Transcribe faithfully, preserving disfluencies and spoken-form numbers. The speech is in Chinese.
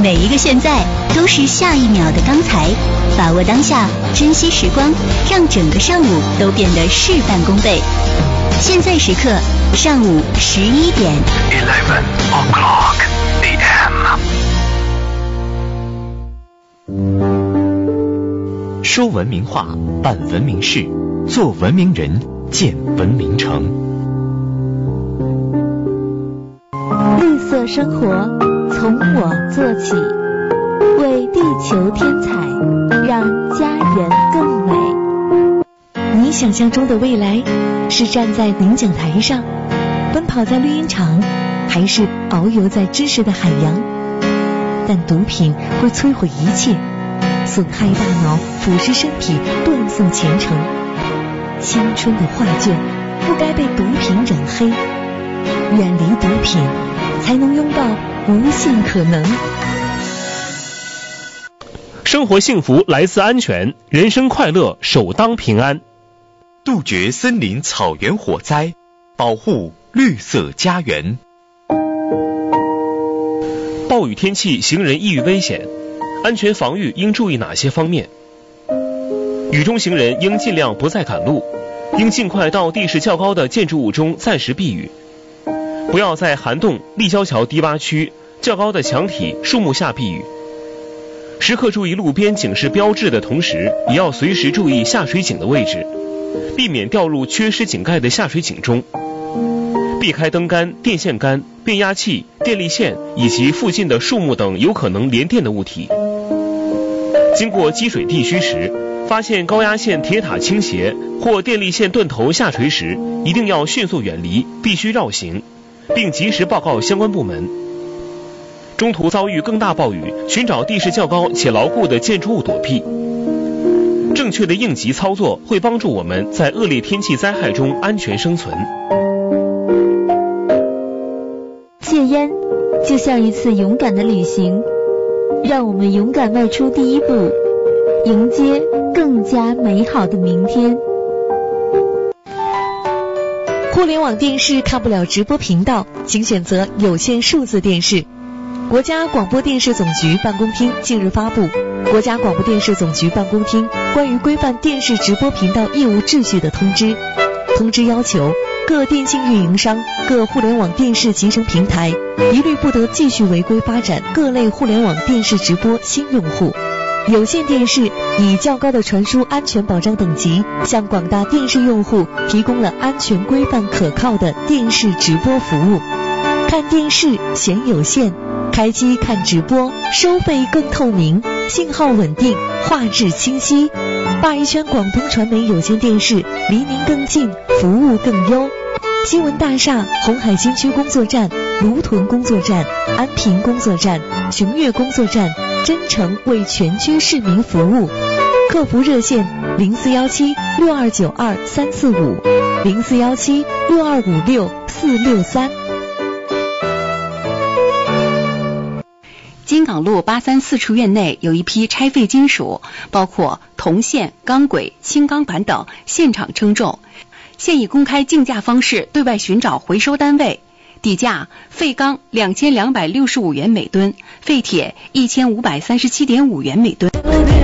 每一个现在都是下一秒的刚才，把握当下，珍惜时光，让整个上午都变得事半功倍。现在时刻，上午十一点。 Eleven o'clock a m。说文明话，办文明事，做文明人，建文明城。 绿色生活从我做起，为地球添彩，让家园更美。你想象中的未来，是站在领奖台上，奔跑在绿茵场，还是遨游在知识的海洋？但毒品会摧毁一切，损害大脑，腐蚀身体，断送前程。青春的画卷不该被毒品染黑，远离毒品，才能拥抱无限可能。 生活幸福来自安全，人生快乐首当平安。 杜绝森林草原火灾，保护绿色家园。 暴雨天气，行人易遇危险，安全防御应注意哪些方面？雨中行人应尽量不再赶路，应尽快到地势较高的建筑物中暂时避雨，不要在涵洞、立交桥低洼区、较高的墙体、树木下避雨。时刻注意路边警示标志的同时，也要随时注意下水井的位置，避免掉入缺失井盖的下水井中。避开灯杆、电线杆、变压器、电力线以及附近的树木等有可能连电的物体。经过积水地区时，发现高压线铁塔倾斜或电力线断头下垂时，一定要迅速远离，必须绕行，并及时报告相关部门。中途遭遇更大暴雨，寻找地势较高且牢固的建筑物躲避。正确的应急操作会帮助我们在恶劣天气灾害中安全生存。 戒烟就像一次勇敢的旅行，让我们勇敢迈出第一步，迎接更加美好的明天。互联网电视看不了直播频道，请选择有线数字电视。国家广播电视总局办公厅近日发布《国家广播电视总局办公厅关于规范电视直播频道业务秩序的通知》。通知要求，各电信运营商、各互联网电视集成平台一律不得继续违规发展各类互联网电视直播新用户。有线电视以较高的传输安全保障等级，向广大电视用户提供了安全规范可靠的电视直播服务。看电视选有线，开机看直播，收费更透明，信号稳定，画质清晰。鲅鱼圈广东传媒有线电视离您更近，服务更优。新闻大厦、红海新区工作站、芦屯工作站、安平工作站、雄越工作站真诚为全区市民服务。客服热线零四幺七六二九二三四五零四幺七六二五六四六三。 京港路八三四处院内有一批拆废金属，包括铜线、钢轨、轻钢板等，现场称重。现以公开竞价方式对外寻找回收单位，底价废钢两千两百六十五元每吨，废铁一千五百三十七点五元每吨。